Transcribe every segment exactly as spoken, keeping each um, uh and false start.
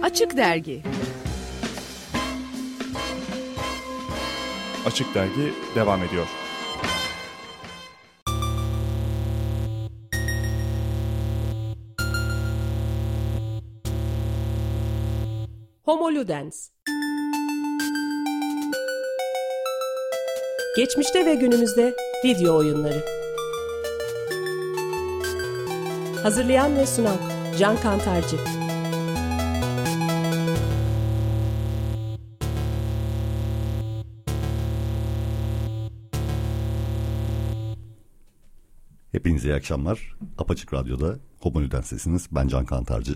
Açık Dergi. Açık Dergi devam ediyor. Homo Ludens. Geçmişte ve günümüzde video oyunları. Hazırlayan ve sunan Can Kantarcı. Hepinize iyi akşamlar. Apaçık Radyo'da Homo Ludens'tesiniz. Ben Can Kantarcı.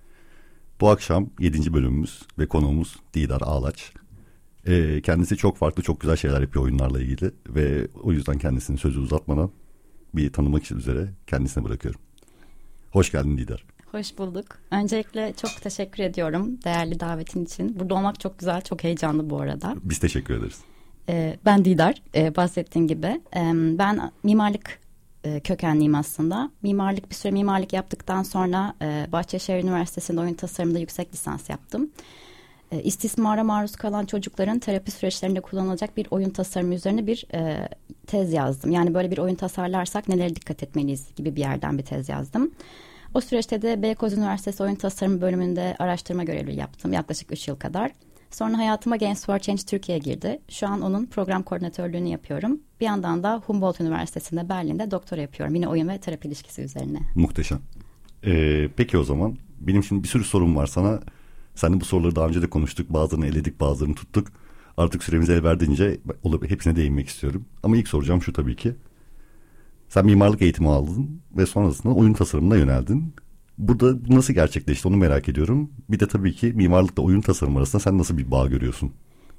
Bu akşam yedinci bölümümüz ve konuğumuz Didar Ağlaç. Ee, kendisi çok farklı, çok güzel şeyler yapıyor oyunlarla ilgili ve o yüzden kendisini sözü uzatmadan bir tanımak üzere kendisine bırakıyorum. Hoş geldin Didar. Hoş bulduk. Öncelikle çok teşekkür ediyorum değerli davetin için. Burada olmak çok güzel, çok heyecanlı bu arada. Biz teşekkür ederiz. Ee, ben Didar, ee, bahsettiğin gibi. Ee, ben mimarlık e, kökenliyim aslında. Mimarlık bir süre mimarlık yaptıktan sonra e, Bahçeşehir Üniversitesi'nde oyun tasarımında yüksek lisans yaptım. E, istismara maruz kalan çocukların terapi süreçlerinde kullanılacak bir oyun tasarımı üzerine bir e, tez yazdım. Yani böyle bir oyun tasarlarsak nelere dikkat etmeliyiz gibi bir yerden bir tez yazdım. O süreçte de Beykoz Üniversitesi Oyun Tasarımı bölümünde araştırma görevliliği yaptım yaklaşık üç yıl kadar. Sonra hayatıma Games for Change Türkiye girdi. Şu an onun program koordinatörlüğünü yapıyorum. Bir yandan da Humboldt Üniversitesi'nde Berlin'de doktora yapıyorum. Yine oyun ve terapi ilişkisi üzerine. Muhteşem. Ee, peki o zaman benim şimdi bir sürü sorum var sana. Seninle bu soruları daha önce de konuştuk. Bazılarını eledik, bazılarını tuttuk. Artık süremiz el verdiğince hepsine değinmek istiyorum. Ama ilk soracağım şu tabii ki. Sen mimarlık eğitimi aldın ve sonrasında oyun tasarımına yöneldin. Burada nasıl gerçekleşti onu merak ediyorum. Bir de tabii ki mimarlıkla oyun tasarımı arasında sen nasıl bir bağ görüyorsun?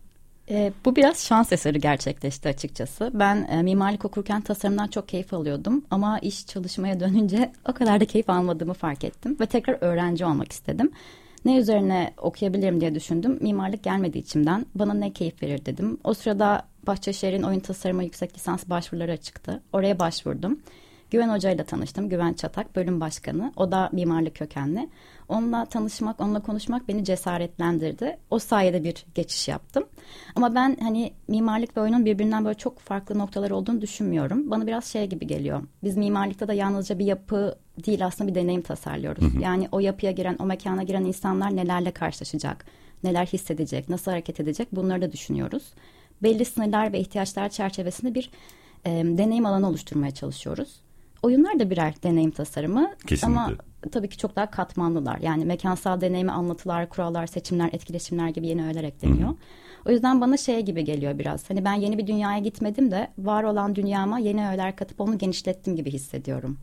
E, bu biraz şans eseri gerçekleşti açıkçası. Ben e, mimarlık okurken tasarımdan çok keyif alıyordum. Ama iş çalışmaya dönünce o kadar da keyif almadığımı fark ettim. Ve tekrar öğrenci olmak istedim. Ne üzerine okuyabilirim diye düşündüm. Mimarlık gelmedi içimden. Bana ne keyif verir dedim. O sırada Bahçeşehir'in oyun tasarımı yüksek lisans başvuruları çıktı. Oraya başvurdum. Güven Hoca ile tanıştım. Güven Çatak, bölüm başkanı. O da mimarlık kökenli. Onunla tanışmak, onunla konuşmak beni cesaretlendirdi. O sayede bir geçiş yaptım. Ama ben hani mimarlık ve oyunun birbirinden böyle çok farklı noktaları olduğunu düşünmüyorum. Bana biraz şey gibi geliyor. Biz mimarlıkta da yalnızca bir yapı değil, aslında bir deneyim tasarlıyoruz. Hı hı. Yani o yapıya giren, o mekana giren insanlar nelerle karşılaşacak, neler hissedecek, nasıl hareket edecek, bunları da düşünüyoruz. Belli sınırlar ve ihtiyaçlar çerçevesinde bir e, deneyim alanı oluşturmaya çalışıyoruz. Oyunlar da birer deneyim tasarımı. Kesinlikle. Ama tabii ki çok daha katmanlılar. Yani mekansal deneyimi, anlatılar, kurallar, seçimler, etkileşimler gibi yeni öğeler ekleniyor. Hı. O yüzden bana şey gibi geliyor biraz. Hani ben yeni bir dünyaya gitmedim de var olan dünyama yeni öğeler katıp onu genişlettim gibi hissediyorum.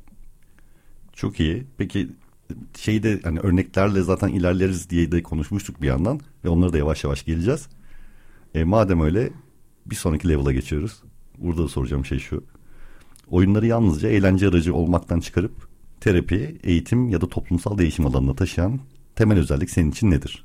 Çok iyi. Peki şeyde hani örneklerle zaten ilerleriz diye de konuşmuştuk bir yandan ve onlara da yavaş yavaş geleceğiz. E, madem öyle bir sonraki level'a geçiyoruz. Burada da soracağım şey şu. Oyunları yalnızca eğlence aracı olmaktan çıkarıp terapi, eğitim ya da toplumsal değişim alanına taşıyan temel özellik senin için nedir?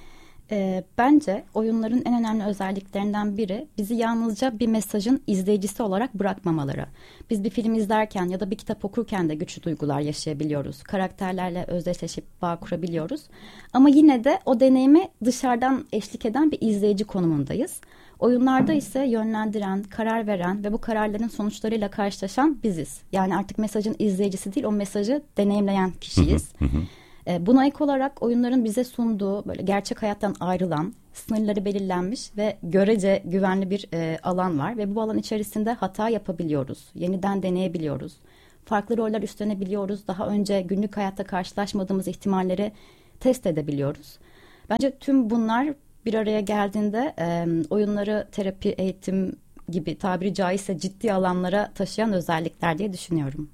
E, bence oyunların en önemli özelliklerinden biri bizi yalnızca bir mesajın izleyicisi olarak bırakmamaları. Biz bir film izlerken ya da bir kitap okurken de güçlü duygular yaşayabiliyoruz. Karakterlerle özdeşleşip bağ kurabiliyoruz. Ama yine de o deneyimi dışarıdan eşlik eden bir izleyici konumundayız. Oyunlarda ise yönlendiren, karar veren ve bu kararların sonuçlarıyla karşılaşan biziz. Yani artık mesajın izleyicisi değil, o mesajı deneyimleyen kişiyiz. Buna ek olarak oyunların bize sunduğu böyle gerçek hayattan ayrılan, sınırları belirlenmiş ve görece güvenli bir e, alan var. Ve bu alan içerisinde hata yapabiliyoruz, yeniden deneyebiliyoruz. Farklı roller üstlenebiliyoruz, daha önce günlük hayatta karşılaşmadığımız ihtimalleri test edebiliyoruz. Bence tüm bunlar bir araya geldiğinde e, oyunları terapi, eğitim gibi tabiri caizse ciddi alanlara taşıyan özellikler diye düşünüyorum.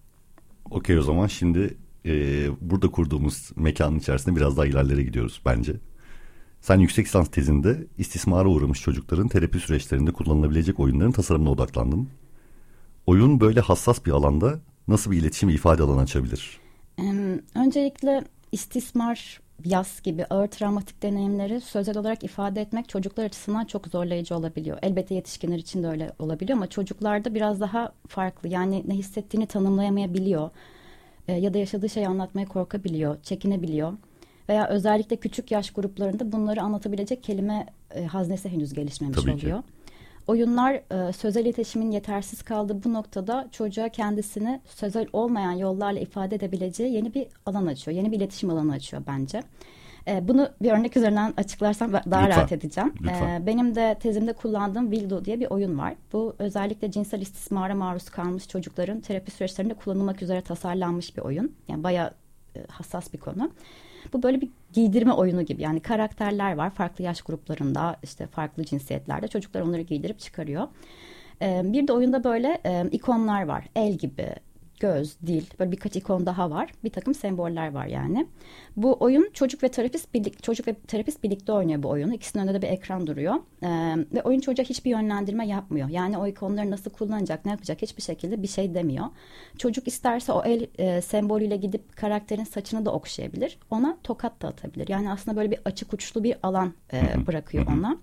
Okey, o zaman şimdi e, burada kurduğumuz mekanın içerisinde biraz daha ilerlere gidiyoruz bence. Sen yüksek lisans tezinde istismara uğramış çocukların terapi süreçlerinde kullanılabilecek oyunların tasarımına odaklandın. Oyun böyle hassas bir alanda nasıl bir iletişim ve ifade alanı açabilir? E, öncelikle istismar, yas gibi ağır travmatik deneyimleri sözel olarak ifade etmek çocuklar açısından çok zorlayıcı olabiliyor. Elbette yetişkinler için de öyle olabiliyor ama çocuklarda biraz daha farklı. Yani ne hissettiğini tanımlayamayabiliyor e, ya da yaşadığı şeyi anlatmaya korkabiliyor, çekinebiliyor. Veya özellikle küçük yaş gruplarında bunları anlatabilecek kelime e, haznesi henüz gelişmemiş Tabii oluyor. ki. Oyunlar e, sözel iletişimin yetersiz kaldığı bu noktada çocuğa kendisini sözel olmayan yollarla ifade edebileceği yeni bir alan açıyor. Yeni bir iletişim alanı açıyor bence. E, bunu bir örnek üzerinden açıklarsam daha Lütfen. rahat edeceğim. Lütfen. E, benim de tezimde kullandığım Vildo diye bir oyun var. Bu özellikle cinsel istismara maruz kalmış çocukların terapi süreçlerinde kullanılmak üzere tasarlanmış bir oyun. Yani bayağı e, hassas bir konu. Bu böyle bir giydirme oyunu gibi. Yani karakterler var farklı yaş gruplarında, işte farklı cinsiyetlerde. Çocuklar onları giydirip çıkarıyor. Ee, bir de oyunda böyle e, ikonlar var. El gibi, göz, dil, böyle birkaç ikon daha var. Bir takım semboller var yani. Bu oyun çocuk ve terapist birlik, çocuk ve terapist birlikte oynuyor bu oyunu. İkisinin önünde de bir ekran duruyor. Ee, ve oyun çocuğa hiçbir yönlendirme yapmıyor. Yani o ikonları nasıl kullanacak, ne yapacak hiçbir şekilde bir şey demiyor. Çocuk isterse o el e, sembolüyle gidip karakterin saçını da okşayabilir. Ona tokat da atabilir. Yani aslında böyle bir açık uçlu bir alan e, bırakıyor ona.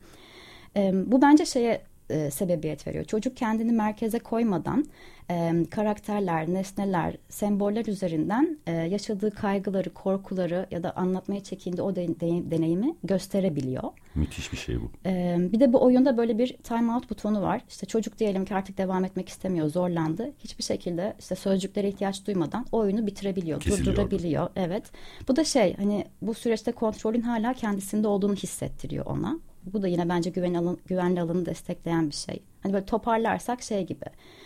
E, bu bence şeye e, sebebiyet veriyor. Çocuk kendini merkeze koymadan e, karakterler, nesneler, semboller üzerinden e, yaşadığı kaygıları, korkuları ya da anlatmaya çekindiği o de, de, deneyimi gösterebiliyor. Müthiş bir şey bu. E, bir de bu oyunda böyle bir time out butonu var. İşte çocuk diyelim ki artık devam etmek istemiyor, zorlandı. Hiçbir şekilde işte sözcüklere ihtiyaç duymadan oyunu bitirebiliyor, Kesiliyor. durdurabiliyor. Evet. Bu da şey, hani bu süreçte kontrolün hala kendisinde olduğunu hissettiriyor ona. Bu da yine bence güven alan, güvenli alanı destekleyen bir şey. Hani böyle toparlarsak şey gibi,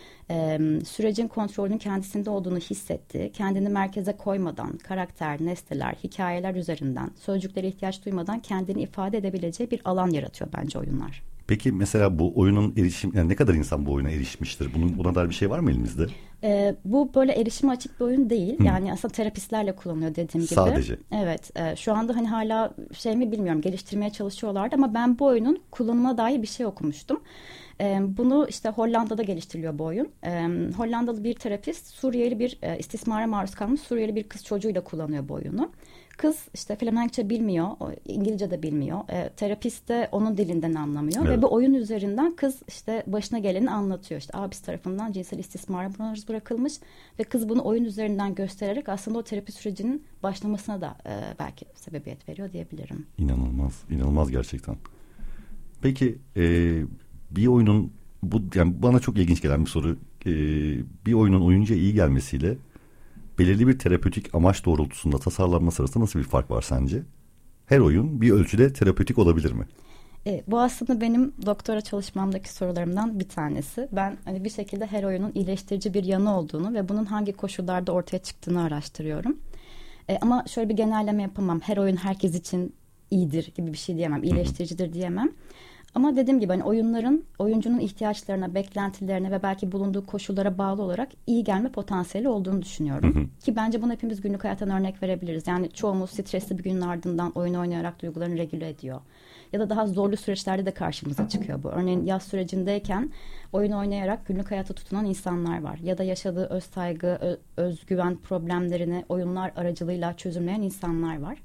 e, sürecin kontrolünün kendisinde olduğunu hissetti. Kendini merkeze koymadan, karakter, nesneler, hikayeler üzerinden, sözcüklere ihtiyaç duymadan kendini ifade edebileceği bir alan yaratıyor bence oyunlar. Peki mesela bu oyunun erişim, yani ne kadar insan bu oyuna erişmiştir? Bunun, buna dair bir şey var mı elimizde? Ee, bu böyle erişime açık bir oyun değil. Hı. Yani aslında terapistlerle kullanılıyor dediğim gibi. Sadece. Evet. E, şu anda hani hala şey mi bilmiyorum, geliştirmeye çalışıyorlardı ama ben bu oyunun kullanıma dair bir şey okumuştum. E, bunu işte Hollanda'da geliştiriliyor bu oyun. E, Hollandalı bir terapist Suriyeli bir e, istismara maruz kalmış Suriyeli bir kız çocuğuyla kullanıyor bu oyunu. Kız işte Flemenkçe bilmiyor, İngilizce de bilmiyor. E, terapist de onun dilinden anlamıyor. Evet. Ve bu oyun üzerinden kız işte başına geleni anlatıyor. İşte abisi tarafından cinsel istismara maruz bırakılmış ve kız bunu oyun üzerinden göstererek aslında o terapi sürecinin başlamasına da e, belki sebebiyet veriyor diyebilirim. İnanılmaz, inanılmaz gerçekten. Peki e, bir oyunun, bu yani bana çok ilginç gelen bir soru. E, bir oyunun oyuncuya iyi gelmesiyle belirli bir terapötik amaç doğrultusunda tasarlanması arasında nasıl bir fark var sence? Her oyun bir ölçüde terapötik olabilir mi? E, bu aslında benim doktora çalışmamdaki sorularımdan bir tanesi. Ben hani bir şekilde her oyunun iyileştirici bir yanı olduğunu ve bunun hangi koşullarda ortaya çıktığını araştırıyorum. E, ama şöyle bir genelleme yapamam. Her oyun herkes için iyidir gibi bir şey diyemem. İyileştiricidir diyemem. Ama dediğim gibi hani oyunların oyuncunun ihtiyaçlarına, beklentilerine ve belki bulunduğu koşullara bağlı olarak iyi gelme potansiyeli olduğunu düşünüyorum. Hı hı. Ki bence bunu hepimiz günlük hayattan örnek verebiliriz. Yani çoğumuz stresli bir günün ardından oyun oynayarak duygularını regüle ediyor. Ya da daha zorlu süreçlerde de karşımıza çıkıyor bu. Örneğin yaz sürecindeyken oyun oynayarak günlük hayata tutunan insanlar var. Ya da yaşadığı öz saygı, özgüven problemlerini oyunlar aracılığıyla çözümleyen insanlar var.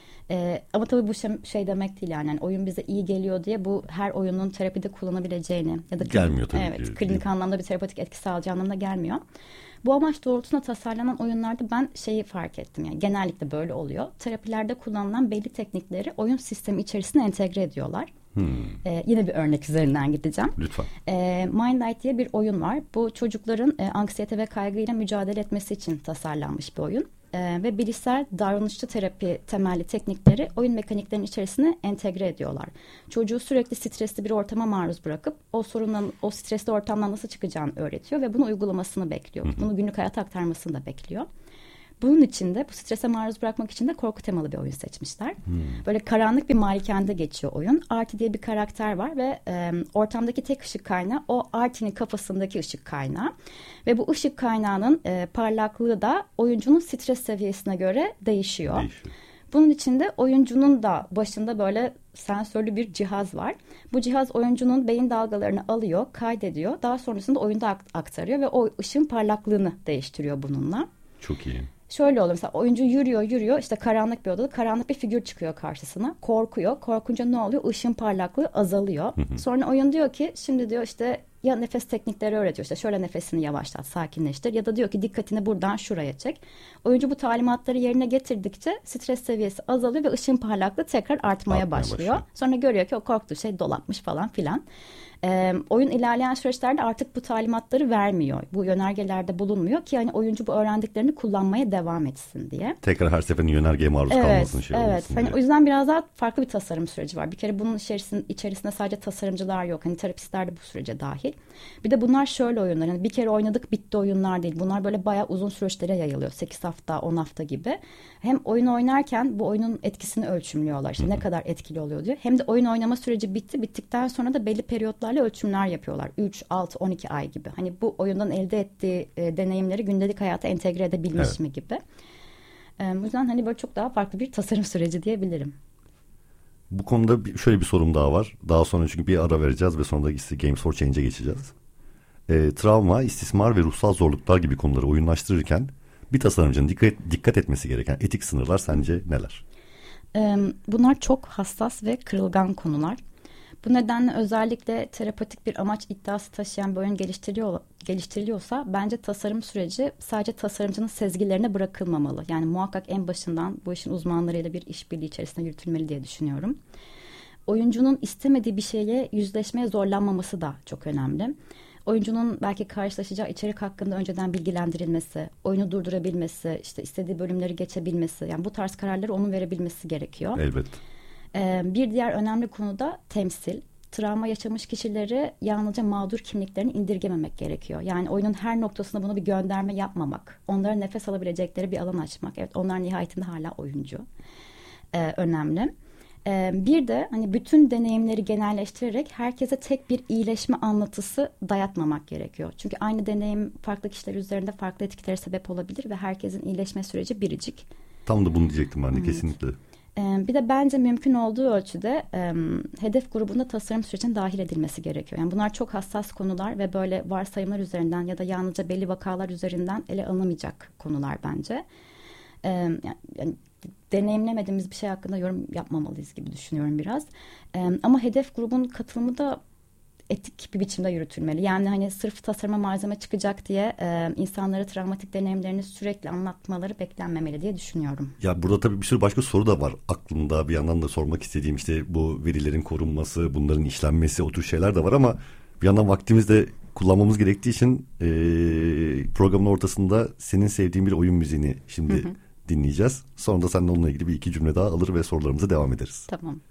Ee, ama tabii bu şey, şey demek değil yani. yani oyun bize iyi geliyor diye bu her oyunun terapide kullanabileceğini ya da gelmiyor tabii evet, ki. klinik anlamda bir terapatik etki sağlayacağı anlamına gelmiyor. Bu amaç doğrultusunda tasarlanan oyunlarda ben şeyi fark ettim, yani genellikle böyle oluyor. Terapilerde kullanılan belli teknikleri oyun sistemi içerisine entegre ediyorlar. Hmm. Ee, yine bir örnek üzerinden gideceğim. Lütfen. Ee, Mind Light diye bir oyun var. Bu çocukların e, anksiyete ve kaygıyla mücadele etmesi için tasarlanmış bir oyun. Ee, ve bilişsel davranışçı terapi temelli teknikleri oyun mekaniklerinin içerisine entegre ediyorlar. Çocuğu sürekli stresli bir ortama maruz bırakıp o sorundan, o stresli ortamdan nasıl çıkacağını öğretiyor ve bunu uygulamasını bekliyor. Hı hı. Bunu günlük hayata aktarmasını da bekliyor. Bunun için de bu strese maruz bırakmak için de korku temalı bir oyun seçmişler. Hmm. Böyle karanlık bir malikanede geçiyor oyun. Artie diye bir karakter var ve e, ortamdaki tek ışık kaynağı o Artie'nin kafasındaki ışık kaynağı. Ve bu ışık kaynağının e, parlaklığı da oyuncunun stres seviyesine göre değişiyor. Değişiyor. Bunun için de oyuncunun da başında böyle sensörlü bir cihaz var. Bu cihaz oyuncunun beyin dalgalarını alıyor, kaydediyor. Daha sonrasında oyunda aktarıyor ve o ışığın parlaklığını değiştiriyor bununla. Çok iyi. Şöyle oluyor mesela, oyuncu yürüyor yürüyor işte karanlık bir odada karanlık bir figür çıkıyor karşısına. Korkuyor. Korkunca ne oluyor? Işığın parlaklığı azalıyor. Hı hı. Sonra oyun diyor ki şimdi diyor işte ya nefes teknikleri öğretiyor, işte şöyle nefesini yavaşlat, sakinleştir, ya da diyor ki dikkatini buradan şuraya çek. Oyuncu bu talimatları yerine getirdikçe stres seviyesi azalıyor ve ışın parlaklığı tekrar artmaya Artmaya başlıyor. başlıyor. Sonra görüyor ki o korktuğu şey dolapmış falan filan. Ee, oyun ilerleyen süreçlerde artık bu talimatları vermiyor. Bu yönergelerde bulunmuyor ki hani oyuncu bu öğrendiklerini kullanmaya devam etsin diye. Tekrar her seferinde yönergeye maruz Evet, kalmasın şey evet. olmasın Hani diye. o yüzden biraz daha farklı bir tasarım süreci var. Bir kere bunun içerisinde, içerisinde sadece tasarımcılar yok. Hani terapistler de bu sürece dahil. Bir de bunlar şöyle oyunlar. Hani bir kere oynadık bitti oyunlar değil. Bunlar böyle bayağı uzun süreçlere yayılıyor. sekiz hafta, on hafta gibi. Hem oyun oynarken bu oyunun etkisini ölçümlüyorlar. İşte ne kadar etkili oluyor diyor. Hem de oyun oynama süreci bitti. Bittikten sonra da belli periyotlarla ölçümler yapıyorlar. üç, altı, on iki ay gibi. Hani bu oyundan elde ettiği e, deneyimleri gündelik hayata entegre edebilmiş Evet. mi gibi. E, o yüzden hani böyle çok daha farklı bir tasarım süreci diyebilirim. Bu konuda bir- şöyle bir sorum daha var. Daha sonra çünkü bir ara vereceğiz ve sonra da Games for Change'e geçeceğiz. E, travma, istismar ve ruhsal zorluklar gibi konuları oyunlaştırırken bir tasarımcının dikkat, dikkat etmesi gereken etik sınırlar sence neler? E, bunlar çok hassas ve kırılgan konular. Bu nedenle özellikle terapatik bir amaç iddiası taşıyan bir oyun geliştiriliyor, geliştiriliyorsa bence tasarım süreci sadece tasarımcının sezgilerine bırakılmamalı. Yani muhakkak en başından bu işin uzmanlarıyla bir işbirliği içerisinde yürütülmeli diye düşünüyorum. Oyuncunun istemediği bir şeye yüzleşmeye zorlanmaması da çok önemli. Oyuncunun belki karşılaşacağı içerik hakkında önceden bilgilendirilmesi, oyunu durdurabilmesi, işte istediği bölümleri geçebilmesi, yani bu tarz kararları onun verebilmesi gerekiyor. Elbette. Ee, bir diğer önemli konu da temsil. Travma yaşamış kişileri yalnızca mağdur kimliklerini indirgememek gerekiyor. Yani oyunun her noktasında buna bir gönderme yapmamak. Onlara nefes alabilecekleri bir alan açmak. Evet, onlar nihayetinde hala oyuncu. Ee, önemli. Ee, bir de hani bütün deneyimleri genelleştirerek herkese tek bir iyileşme anlatısı dayatmamak gerekiyor. Çünkü aynı deneyim farklı kişiler üzerinde farklı etkilere sebep olabilir ve herkesin iyileşme süreci biricik. Tam da bunu diyecektim ben de, Evet. kesinlikle. Bir de bence mümkün olduğu ölçüde e, hedef grubunda tasarım sürecine dahil edilmesi gerekiyor. Yani bunlar çok hassas konular ve böyle varsayımlar üzerinden ya da yalnızca belli vakalar üzerinden ele alınamayacak konular bence. E, yani, yani deneyimlemediğimiz bir şey hakkında yorum yapmamalıyız gibi düşünüyorum biraz. E, ama hedef grubun katılımı da etik bir biçimde yürütülmeli. Yani hani sırf tasarıma malzeme çıkacak diye e, insanlara travmatik deneyimlerini sürekli anlatmaları beklenmemeli diye düşünüyorum. Ya burada tabii bir sürü başka soru da var aklımda, bir yandan da sormak istediğim, işte bu verilerin korunması, bunların işlenmesi, o tür şeyler de var ama bir yandan vaktimiz de kullanmamız gerektiği için e, programın ortasında senin sevdiğin bir oyun müziğini şimdi hı hı. dinleyeceğiz. Sonra da seninle onunla ilgili bir iki cümle daha alır ve sorularımıza devam ederiz. Tamam.